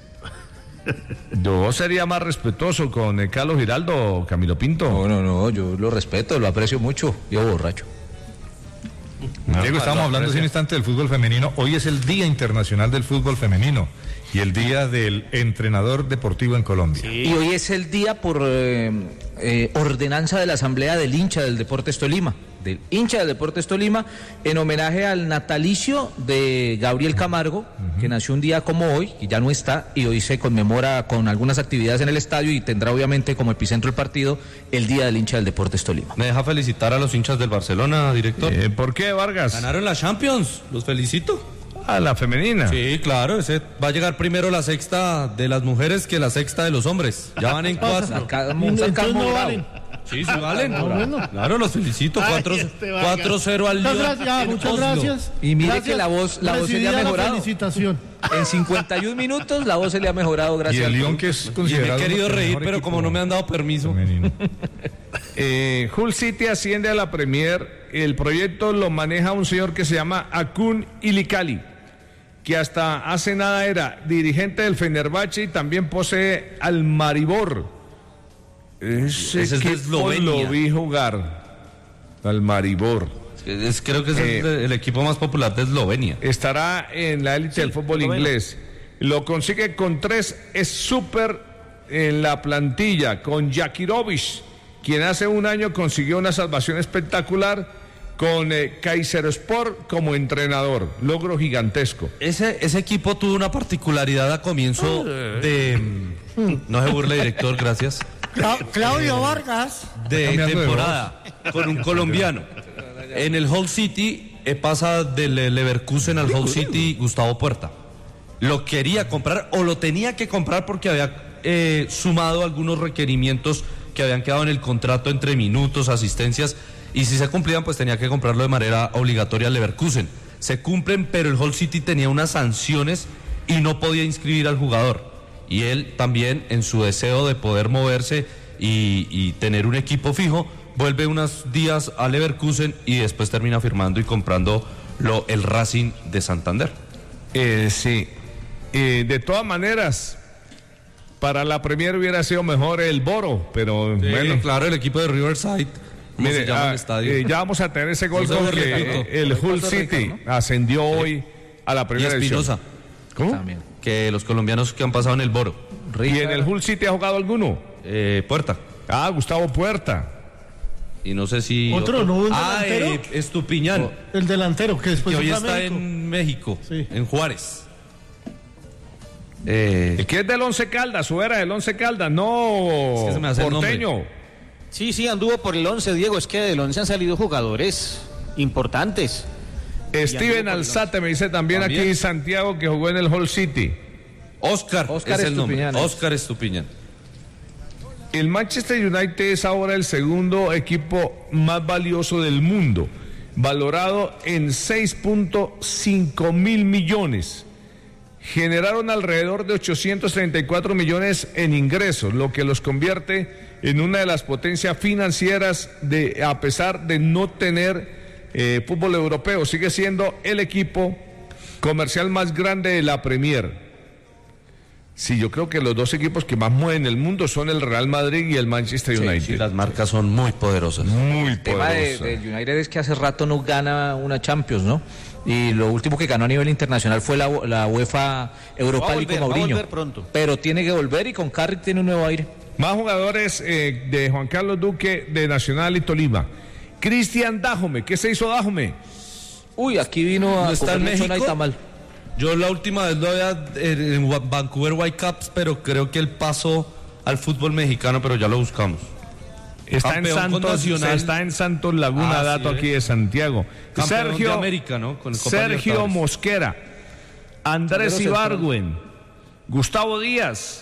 yo sería más respetuoso con eh, Carlos Giraldo o Camilo Pinto. No, no, no, yo lo respeto, lo aprecio mucho. Yo borracho. Diego, estamos hablando hace un instante del fútbol femenino. Hoy es el Día Internacional del Fútbol Femenino y el Día del Entrenador Deportivo en Colombia. Y hoy es el día por eh, eh, ordenanza de la Asamblea del hincha del Deportes Tolima, del hincha del Deportes Tolima, en homenaje al natalicio de Gabriel Camargo, uh-huh. que nació un día como hoy, y ya no está, y hoy se conmemora con algunas actividades en el estadio y tendrá obviamente como epicentro el partido el Día del hincha del Deportes Tolima. ¿Me deja felicitar a los hinchas del Barcelona, director? Eh, ¿Por qué, Vargas? Ganaron la Champions, los felicito. A la femenina. Sí, claro, ese va a llegar primero la sexta de las mujeres que la sexta de los hombres. Ya van en cuatro. Saca- Entonces saca no morado. valen. Sí, sí valen. Ah, bueno. Claro, los felicito. Ay, cuatro este Vargas. cuatro cero al Muchas Lyon gracias, ah, en muchas Oslo. gracias. Y mire Gracias. que la voz- la voz se le ha Recibida la mejorado. felicitación. En cincuenta y un minutos la voz se le ha mejorado Y gracias el al Lyon, producto. que es Y me considerado he querido el reír, mejor pero equipo como no me han dado permiso. femenino. Eh, Hull City asciende a la Premier. El proyecto lo maneja un señor que se llama Akun Ilikali, que hasta hace nada era dirigente del Fenerbahce y también posee al Maribor. Ese, Ese es de equipo Eslovenia. lo vi jugar. Al Maribor. Es, creo que es Eh, el, el equipo más popular de Eslovenia. Estará en la élite del fútbol esloveno. inglés. Lo consigue con tres, es súper en la plantilla, con Jakirovic, quien hace un año consiguió una salvación espectacular con eh, Kayserispor como entrenador. Logro gigantesco. Ese, ese equipo tuvo una particularidad a comienzo de... No se burle, director, gracias. Cla- Claudio Vargas. De temporada, con un colombiano. En el Hull City eh, pasa del Leverkusen al Hull City Gustavo Puerta. Lo quería comprar o lo tenía que comprar porque había eh, sumado algunos requerimientos que habían quedado en el contrato entre minutos, asistencias, y si se cumplían pues tenía que comprarlo de manera obligatoria al Leverkusen. Se cumplen, pero el Hull City tenía unas sanciones y no podía inscribir al jugador. Y él también, en su deseo de poder moverse y, y tener un equipo fijo, vuelve unos días al Leverkusen y después termina firmando y comprando lo, el Racing de Santander. Eh, sí. Eh, de todas maneras, para la Premier hubiera sido mejor el Boro, pero Sí, bueno. claro, el equipo de Riverside. ¿Cómo Mire, se llama ah, el estadio? eh, ya vamos a tener ese gol No se con lo que repito. eh, el Hull City ascendió hoy a la Y primera división. Espinosa, ¿Cómo? También. que los colombianos que han pasado en el Boro. ¿Y en el Hull City ha jugado alguno? Eh, Puerta. Ah, Gustavo Puerta. Y no sé si... ¿Otro? ¿No hubo un Ah, delantero? eh, Estupiñán, El delantero, que después que hoy fue a está México. en México, Sí. en Juárez. Eh, El que es del Once Caldas, o era del Once Caldas, no Es que se me hace el porteño. Sí, sí, anduvo por el once, Diego. Es que del once han salido jugadores importantes. Steven Alzate me dice también, También. aquí Santiago, que jugó en el Hull City. Oscar, Oscar es el nombre. Estupiñán. Oscar Estupiñán. El Manchester United es ahora el segundo equipo más valioso del mundo, valorado en seis punto cinco mil millones. Generaron alrededor de ochocientos treinta y cuatro millones en ingresos, lo que los convierte en una de las potencias financieras de, a pesar de no tener eh, fútbol europeo. Sigue siendo el equipo comercial más grande de la Premier. Sí, yo creo que los dos equipos que más mueven el mundo son el Real Madrid y el Manchester United. Sí, las marcas son muy poderosas. Muy El tema de, poderoso. del United es que hace rato no gana una Champions, ¿no? Y lo último que ganó a nivel internacional fue la, la UEFA Europa Va a League volver, con va a Mourinho. volver pronto. Pero tiene que volver y con Carrick tiene un nuevo aire. Más jugadores eh, de Juan Carlos Duque de Nacional y Tolima. Cristian Dájome, ¿qué se hizo Dájome? Uy, aquí vino a ¿No está en comer lechona y México? tamal. Yo la última vez lo había eh, en Wa- Vancouver Whitecaps, pero creo que él pasó al fútbol mexicano, pero ya lo buscamos. Está en, Campeón con Santos, Nacional. está en Santos Laguna, Ah, dato sí, aquí eh. de Santiago. Campeón Sergio, de América, ¿no? Con Copa Sergio Libertadores. Mosquera, Andrés Andrés Ibargüen, Gustavo Díaz,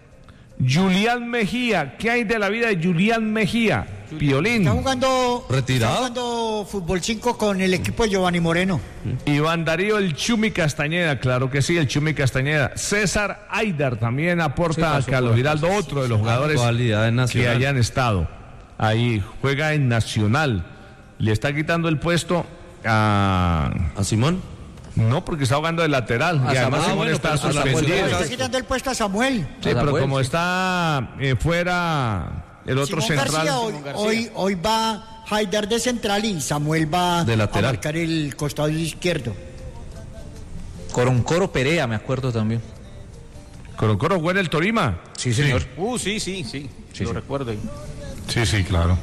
Julián Mejía. ¿Qué hay de la vida de Julián Mejía? Piolín. Está jugando, Retirado. está jugando fútbol cinco con el equipo de Giovanni Moreno. Iván Darío, el Chumi Castañeda, claro que sí, el Chumi Castañeda. César Aidar también aporta a Carlos Giraldo, otro de los jugadores Actualidad en que Nacional. hayan estado ahí. Juega en Nacional. Le está quitando el puesto a... ¿A Simón? No, porque está jugando de lateral. A y además Samuel. Simón Ah, bueno, está pero a Samuel suspendido. Díaz. Le está quitando el puesto a Samuel. Sí, A pero Samuel, como sí. está eh, fuera el otro Simón central... García, hoy, hoy, hoy va Haidar de central y Samuel va De lateral. a marcar el costado izquierdo. Coroncoro Perea, me acuerdo también. Corocoro jugó en el Tolima. Sí, señor. Uh, sí, sí, sí. lo recuerdo. ahí. Sí, sí, claro.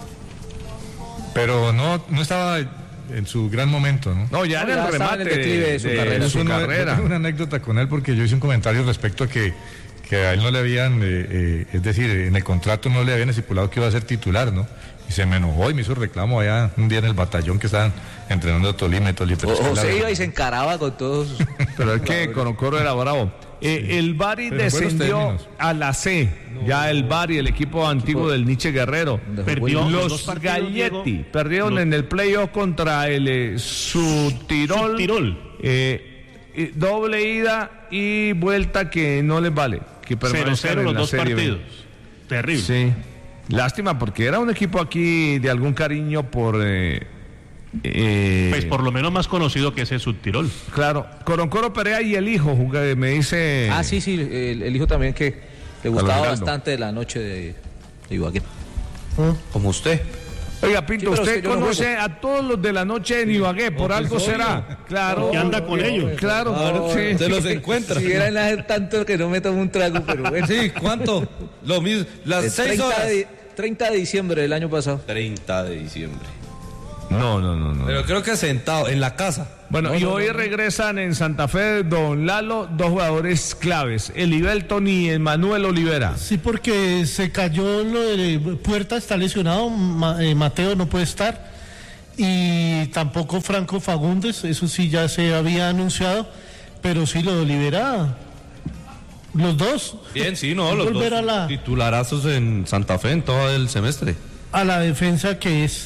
Pero no, no estaba en su gran momento, ¿no? No, ya No, en ya el estaba remate en el declive de su carrera. de Yo su tengo una- yo carrera. tengo una anécdota con él porque yo hice un comentario respecto a que, que a él no le habían, eh, eh, es decir, en el contrato no le habían estipulado que iba a ser titular, ¿no? Y se me enojó y me hizo reclamo allá un día en el batallón que estaban entrenando a Tolima y Tolima. pero es que O la se verdad- iba y se encaraba con todos. Pero es que Corocoro era bravo. Eh, el Bari Pero en buenos descendió términos. a la C. Ya el Bari, el equipo antiguo del Nietzsche Guerrero. Perdió los dos Los partidos, Galletti Diego. perdieron Los- en el playoff contra el eh, Subtirol. Subtirol. Eh, eh, doble ida y vuelta que no les vale. Que cero permanezcan cero en los la dos Serie B. partidos. Terrible. Sí. Lástima porque era un equipo aquí de algún cariño por... eh, eh, Pues por lo menos más conocido que ese Subtirol. Claro, Coroncoro Perea y el hijo, jugué- me dice... Ah, sí, sí, el, el hijo también que le gustaba Giraldo. bastante de la noche de, de Ibagué. Como usted. Oiga, Pinto, Sí, pero es usted que yo no conoce juego. a todos los de la noche en Ibagué, por algo será. Claro. Que anda con ellos. Claro, Claro, sí. usted los encuentra. Si era tanto que no me tomo un trago, pero bueno. Sí, ¿cuánto? Lo mismo, De las seis treinta horas. di- treinta de diciembre del año pasado. treinta de diciembre. No, no, no, no. Pero creo que sentado en la casa. Bueno, no, y no, hoy no, no. regresan en Santa Fe, don Lalo, dos jugadores claves, el Ibelton y Emmanuel Olivera. Sí, porque se cayó lo de Puerta, está lesionado, Ma- eh, Mateo no puede estar, y tampoco Franco Fagundes, eso sí ya se había anunciado, pero sí lo de Olivera, los dos. Bien, sí, no, los Volver dos a la- titularazos en Santa Fe en todo el semestre. A la defensa que es.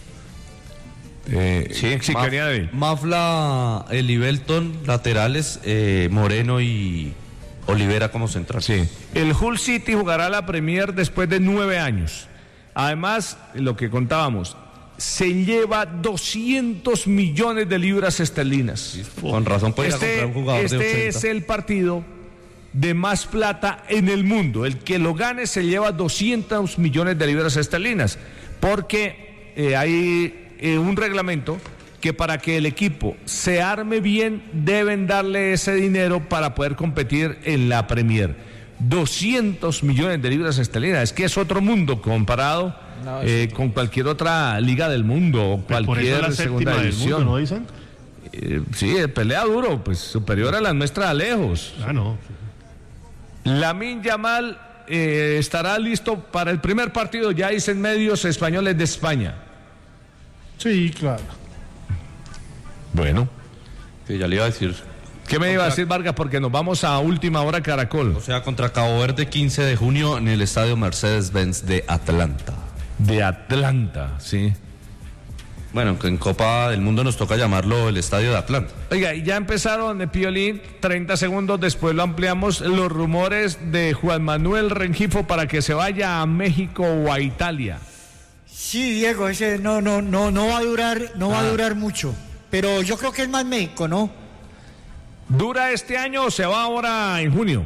Eh, sí, sí, Maf- quería ver. Mafla, el Ibelton, laterales, eh, Moreno y Olivera como central. Sí. El Hull City jugará la Premier después de nueve años. Además, lo que contábamos, se lleva doscientos millones de libras esterlinas. Con razón puede ir a Este, comprar un jugador este de ochenta. es el partido de más plata en el mundo. El que lo gane se lleva doscientos millones de libras esterlinas, porque eh, hay eh, un reglamento que para que el equipo se arme bien deben darle ese dinero para poder competir en la Premier. doscientos millones de libras esterlinas, es que es otro mundo comparado No, eh, con cualquier otra liga del mundo o Por eso cualquier es la segunda séptima del división. mundo, ¿no dicen? Eh, sí, pelea duro, pues superior a las nuestras a lejos. Ah, no. Lamine Yamal eh, estará listo para el primer partido, ya dicen medios españoles de España. Sí, claro. Bueno, Que ya le iba a decir. ¿qué me iba a decir Vargas? Porque nos vamos a última hora Caracol. O sea, contra Cabo Verde, quince de junio en el estadio Mercedes-Benz de Atlanta. De Atlanta, sí. Bueno, que en Copa del Mundo nos toca llamarlo el estadio de Atlanta. Oiga, y ya empezaron, eh, Piolín, treinta segundos después lo ampliamos, los rumores de Juan Manuel Rengifo para que se vaya a México o a Italia. Sí, Diego, ese no, no, no, no va a durar, no va a durar mucho. Pero yo creo que es más México, ¿no? ¿Dura este año o se va ahora en junio?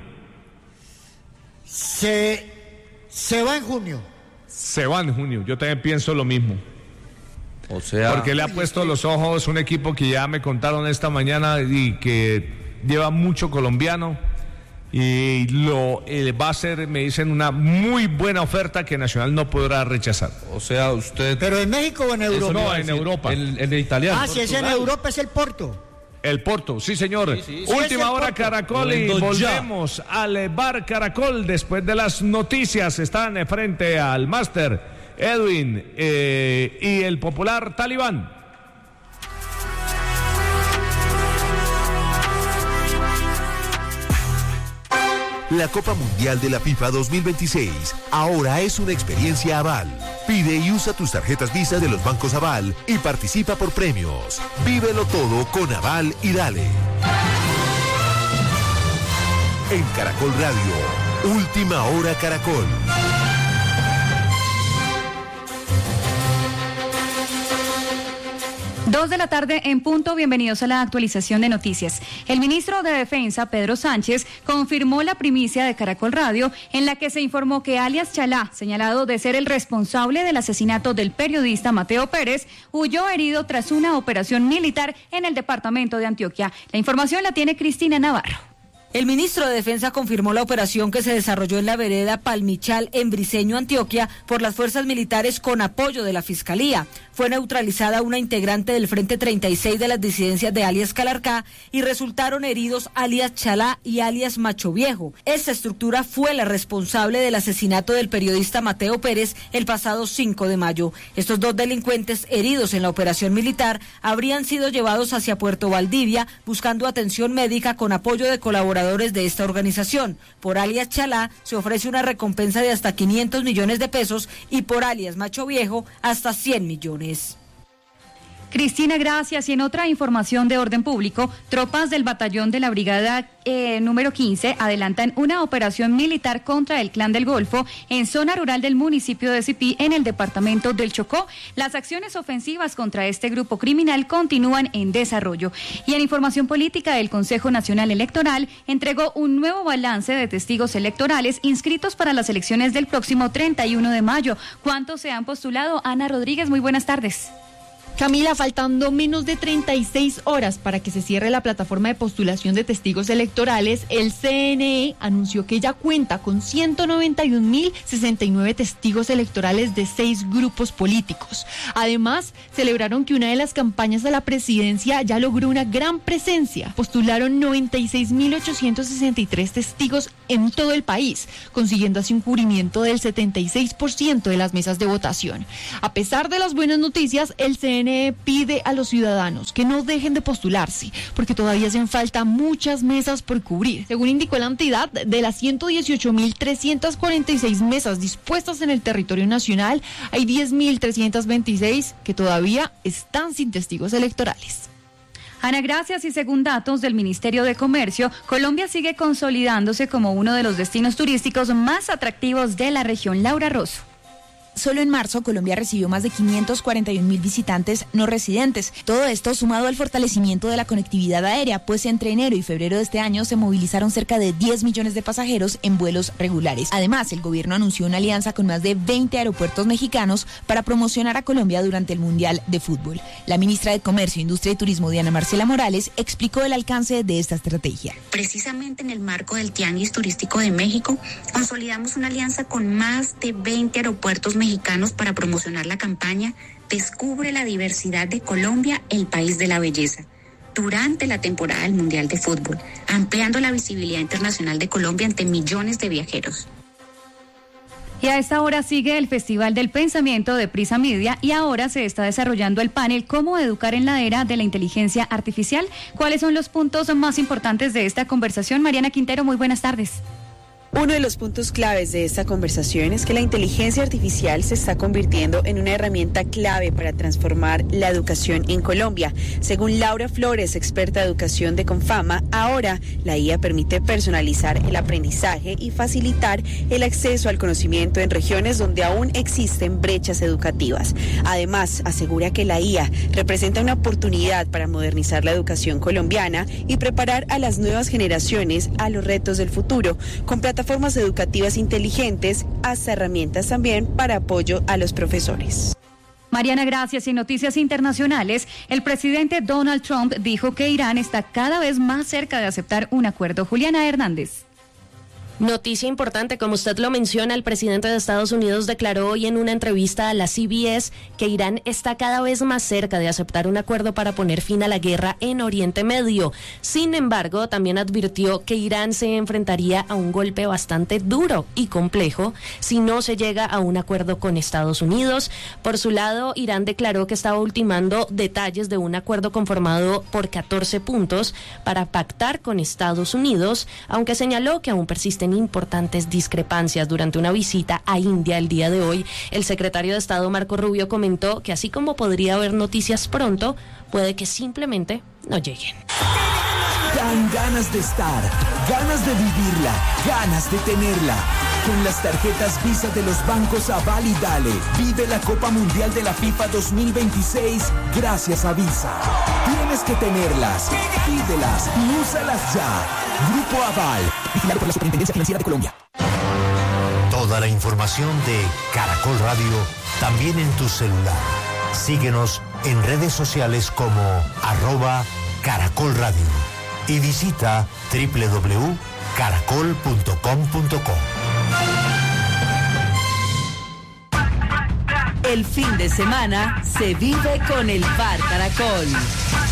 Se, se va en junio. Se va en junio, yo también pienso lo mismo. O sea, Porque le ha puesto los ojos un equipo que ya me contaron esta mañana y que lleva mucho colombiano y lo eh, va a ser, me dicen, una muy buena oferta que Nacional no podrá rechazar. o sea, usted. ¿Pero en México o en Eso Europa? le iba no, a en decir, Europa. El, el de italiano. Ah, si es en Europa es el Porto. El Porto, sí señor. sí, sí. Última Sí, es el hora Porto. Caracol y Volviendo ya. volvemos al bar Caracol después de las noticias. Están de frente al máster Edwin eh, y el popular Talibán. La Copa Mundial de la FIFA dos mil veintiséis ahora es una experiencia Aval. Pide y usa tus tarjetas Visa de los bancos Aval y participa por premios. Vívelo todo con Aval y dale. En Caracol Radio, Última Hora Caracol. Dos de la tarde en punto, bienvenidos a la actualización de noticias. El ministro de Defensa, Pedro Sánchez, confirmó la primicia de Caracol Radio en la que se informó que alias Chalá, señalado de ser el responsable del asesinato del periodista Mateo Pérez, huyó herido tras una operación militar en el departamento de Antioquia. La información la tiene Cristina Navarro. El ministro de Defensa confirmó la operación que se desarrolló en la vereda Palmichal, en Briceño, Antioquia, por las fuerzas militares con apoyo de la Fiscalía. Fue neutralizada una integrante del Frente treinta y seis de las disidencias de alias Calarcá y resultaron heridos alias Chalá y alias Macho Viejo. Esta estructura fue la responsable del asesinato del periodista Mateo Pérez el pasado cinco de mayo. Estos dos delincuentes heridos en la operación militar habrían sido llevados hacia Puerto Valdivia buscando atención médica con apoyo de colaboradores de esta organización. Por alias Chalá se ofrece una recompensa de hasta quinientos millones de pesos y por alias Macho Viejo hasta cien millones. Cristina, gracias. Y en otra información de orden público, tropas del batallón de la brigada eh, número quince adelantan una operación militar contra el Clan del Golfo en zona rural del municipio de Sipí, en el departamento del Chocó. Las acciones ofensivas contra este grupo criminal continúan en desarrollo. Y en información política, el Consejo Nacional Electoral entregó un nuevo balance de testigos electorales inscritos para las elecciones del próximo treinta y uno de mayo. ¿Cuántos se han postulado? Ana Rodríguez, muy buenas tardes. Camila, faltando menos de treinta y seis horas para que se cierre la plataforma de postulación de testigos electorales, el C N E anunció que ya cuenta con ciento noventa y un mil sesenta y nueve testigos electorales de seis grupos políticos. Además, celebraron que una de las campañas a la presidencia ya logró una gran presencia. Postularon noventa y seis mil ochocientos sesenta y tres testigos en todo el país, consiguiendo así un cubrimiento del setenta y seis por ciento de las mesas de votación. A pesar de las buenas noticias, el C N E pide a los ciudadanos que no dejen de postularse, porque todavía hacen falta muchas mesas por cubrir. Según indicó la entidad, de las ciento dieciocho mil trescientas cuarenta y seis mesas dispuestas en el territorio nacional, hay diez mil trescientas veintiséis que todavía están sin testigos electorales. Ana, gracias. Y según datos del Ministerio de Comercio, Colombia sigue consolidándose como uno de los destinos turísticos más atractivos de la región. Laura Rosso. Solo en marzo, Colombia recibió más de quinientos cuarenta y un mil visitantes no residentes. Todo esto sumado al fortalecimiento de la conectividad aérea, pues entre enero y febrero de este año se movilizaron cerca de diez millones de pasajeros en vuelos regulares. Además, el gobierno anunció una alianza con más de veinte aeropuertos mexicanos para promocionar a Colombia durante el Mundial de Fútbol. La ministra de Comercio, Industria y Turismo, Diana Marcela Morales, explicó el alcance de esta estrategia. Precisamente en el marco del Tianguis Turístico de México, consolidamos una alianza con más de veinte aeropuertos mexicanos mexicanos para promocionar la campaña Descubre la diversidad de Colombia, el país de la belleza, durante la temporada del Mundial de Fútbol, ampliando la visibilidad internacional de Colombia ante millones de viajeros. Y a esta hora sigue el Festival del Pensamiento de Prisa Media y ahora se está desarrollando el panel Cómo educar en la era de la inteligencia artificial. ¿Cuáles son los puntos más importantes de esta conversación? Mariana Quintero, muy buenas tardes. Uno de los puntos claves de esta conversación es que la inteligencia artificial se está convirtiendo en una herramienta clave para transformar la educación en Colombia. Según Laura Flores, experta de educación de Confama, ahora la I A permite personalizar el aprendizaje y facilitar el acceso al conocimiento en regiones donde aún existen brechas educativas. Además, asegura que la I A representa una oportunidad para modernizar la educación colombiana y preparar a las nuevas generaciones a los retos del futuro, con plataformas educativas inteligentes, hasta herramientas también para apoyo a los profesores. Mariana, gracias. Y noticias internacionales, el presidente Donald Trump dijo que Irán está cada vez más cerca de aceptar un acuerdo. Juliana Hernández. Noticia importante, como usted lo menciona, el presidente de Estados Unidos declaró hoy en una entrevista a la C B S que Irán está cada vez más cerca de aceptar un acuerdo para poner fin a la guerra en Oriente Medio. Sin embargo, también advirtió que Irán se enfrentaría a un golpe bastante duro y complejo si no se llega a un acuerdo con Estados Unidos. Por su lado, Irán declaró que estaba ultimando detalles de un acuerdo conformado por catorce puntos para pactar con Estados Unidos, aunque señaló que aún persisten importantes discrepancias. Durante una visita a India el día de hoy, el secretario de Estado Marco Rubio comentó que así como podría haber noticias pronto, puede que simplemente no lleguen. Dan ganas de estar, ganas de vivirla, ganas de tenerla. Con las tarjetas Visa de los bancos Aval y Dale, vive la Copa Mundial de la FIFA dos mil veintiséis gracias a Visa. Tienes que tenerlas, pídelas y úsalas ya. Grupo Aval, vigilado por la Superintendencia Financiera de Colombia. Toda la información de Caracol Radio también en tu celular. Síguenos en redes sociales como arroba Caracol Radio y visita doble u doble u doble u punto caracol punto com punto co. El fin de semana se vive con el Bar Caracol.